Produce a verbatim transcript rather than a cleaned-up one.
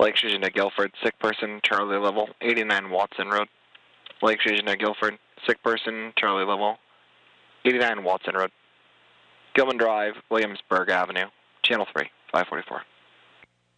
Lake Shujana, Guilford, sick person, Charlie level, eighty-nine Watson Road. Lake Shujana, Guilford, sick person, Charlie level, eighty-nine Watson Road. Gilman Drive, Williamsburg Avenue, Channel three, five forty-four.